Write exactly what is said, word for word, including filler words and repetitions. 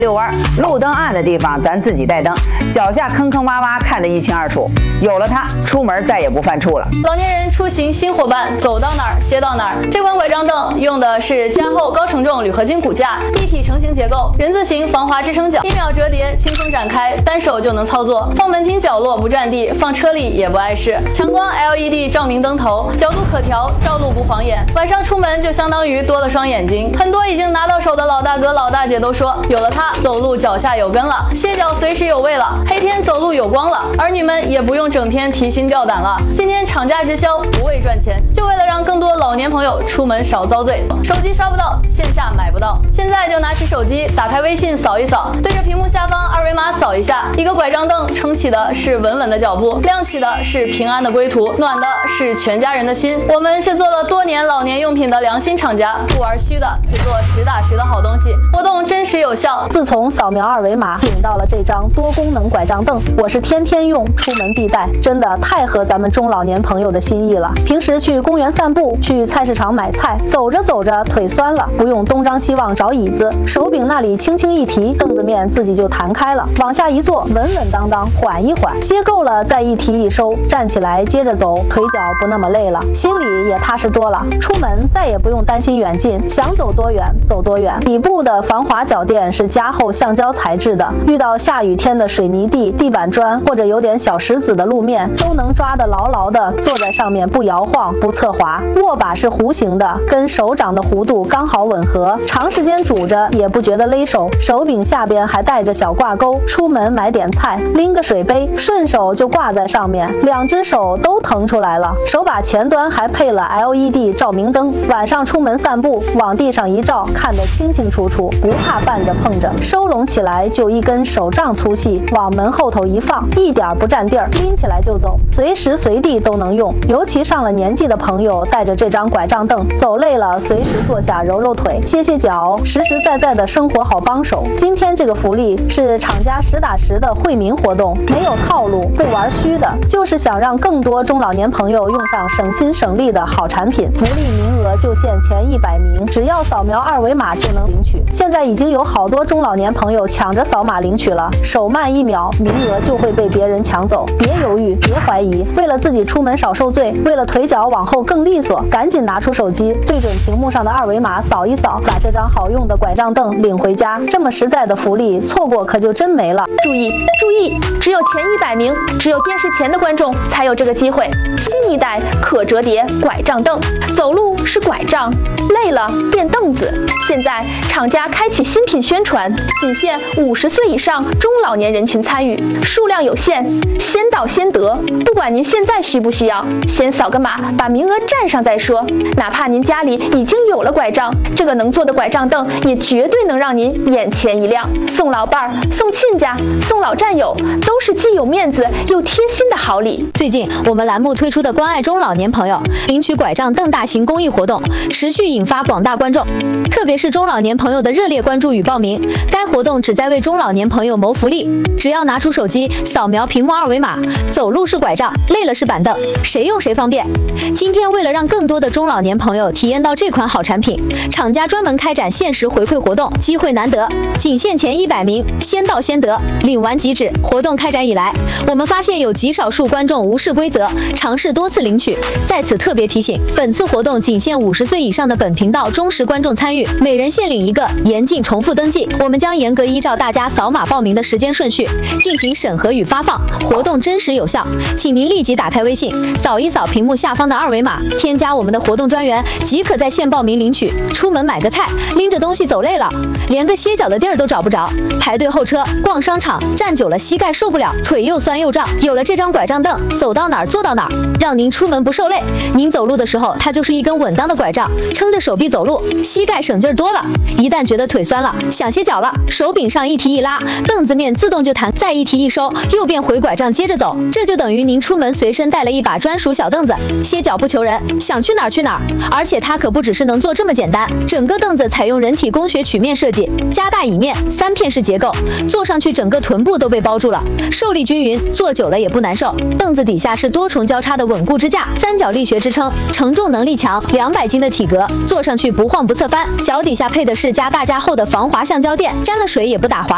遛弯，路灯暗的地方咱自己带灯，脚下坑坑洼洼看得一清二楚。有了它，出门再也不犯怵了。 老年人出行新伙伴，走到哪儿歇到哪儿。这款拐杖凳用的是加厚高承重铝合金骨架，一体成型结构，人字形防滑支撑脚，一秒折叠，轻松展开，单手就能操作。放门厅角落不占地，放车里也不碍事。强光 L E D 照明灯头，角度可调，照路不晃眼。晚上出门就相当于多了双眼睛。很多已经拿到手的老大哥老大姐都说，有了它，走路脚下有根了，歇脚随时有位了，黑天走路有光了。儿女们也不用整天提心吊胆了。今天厂家直销，不为赚钱，就为了让更多老年朋友出门少遭罪。手机刷不到，线下买不到，现在就拿起手机，打开微信扫一扫，对着屏幕下方二维码扫一下，一个拐杖凳撑起的是稳稳的脚步，亮起的是平安的归途，暖的是全家人的心。我们是做了多年老年用品的良心厂家，不玩虚的，只做实打实的好东西，活动真实有效。 自从扫描二维码领到了这张多功能拐杖凳，我是天天用，出门必带，真的太合咱们中老年朋友的心意了。平时去公园散步，去菜市场买菜，走着走着腿酸了，不用东张西望找椅子，手柄那里轻轻一提，凳子面自己就弹开了，往下一坐，稳稳当当，缓一缓，歇够了再一提一收，站起来接着走，腿脚不那么累了，心里也踏实多了。出门再也不用担心远近，想走多远走多远。底部的防滑脚垫是加厚橡胶材质的，遇到下雨天的水泥地、地板砖或者有点小石子的路面，都能抓得牢牢的，坐在上面不摇晃不侧滑。握把是弧形的，跟手掌的弧度刚好吻合，长时间拄着也不觉得勒手。手柄下边还带着小挂钩，出门买点菜，拎个水杯，顺手就挂在上面，两只手都腾出来了。手把前端还配了 L E D 照明灯，晚上出门散步，往地上一照，看得清清楚楚，不怕绊着碰着。收拢起来就一根手杖粗细，往门后头一放，一点不占地儿，拎起来就走，随时随地都能用。尤其上了年纪的朋友，带着这张拐杖凳，走累了随时坐下揉揉腿，歇歇脚，实实在在的生活好帮手。今天这个福利是厂家实打实的惠民活动，没有套路，不玩虚的，就是想让更多中老年朋友用上省心省力的好产品。福利名额就限前一百名，只要扫描二维码就能领取。现在已经有好多中老年朋友抢着扫码领取了，手慢一秒，名额就会被别人抢走。别犹豫，别怀疑，为了自己出门少受罪，为了腿脚往后更利索，赶紧拿出手机，对准屏幕上的二维码扫一扫，把这张好用的拐杖凳领回家。这么实在的福利，错过可就真没了。 注意注意，只有前一百名，只有电视前的观众才有这个机会。新一代可折叠拐杖凳，走路是拐杖，累了变凳子。现在厂家开启新品宣传，仅限五十岁以上中老年人群参与，数量有限，先到先得。不管您现在需不需要，先扫个码，把名额占上再说。哪怕您家里已经有了拐杖，这个能坐的拐杖凳也绝对能让您眼前一亮。送老伴儿、送亲家、送老战友，都是既有面子又贴心的好礼。 最近我们栏目推出的关爱中老年朋友领取拐杖凳大型公益活动，持续引发广大观众，特别是中老年朋友的热烈关注与报名。该活动旨在为中老年朋友谋福利，只要拿出手机扫描屏幕二维码，走路是拐杖，累了是板凳，谁用谁方便。今天为了让更多的中老年朋友体验到这款好产品，厂家专门开展限时回馈活动，机会难得，仅限前一百名，先到先得，领完即止。活动开展以来，我们发现有极少数观众无视规则，尝试多次领取。在此特别提醒，本次活动仅限五十岁以上的本频道忠实观众参与，每人限领一个，严禁重复登记。我们将严格依照大家扫码报名的时间顺序进行审核与发放，活动真实有效。请您立即打开微信，扫一扫屏幕下方的二维码，添加我们的活动专员，即可在线报名领取。出门买个菜，拎着东西走累了，连个歇脚的地儿都找不着，排队候车，逛商场站久了膝盖受不了，腿又酸又胀。有了这张拐杖凳，走到哪儿坐到哪儿，让您出门不受累。您走路的时候，它就是一根稳当的拐杖，撑着手臂走路，膝盖省劲儿多了。一旦觉得腿酸了，想歇脚了，手柄上一提一拉，凳子面自动就弹，再一提一收，又变回拐杖接着走。这就等于您出门随身带了一把专属小凳子，歇脚不求人，想去哪儿去哪儿。而且它可不只是能做这么简单，整个凳子采用人体工学曲面设计，加大椅面，三片式结构，坐上去整个臀部都被包住了，受力均匀，坐久了也不难受。凳子底下是多重交叉的稳固支架，三角力学支撑，承重能力强，两百斤的体格，坐上去不晃不侧翻。脚底下配的是加大加厚的防滑橡胶垫，沾了水也不打滑。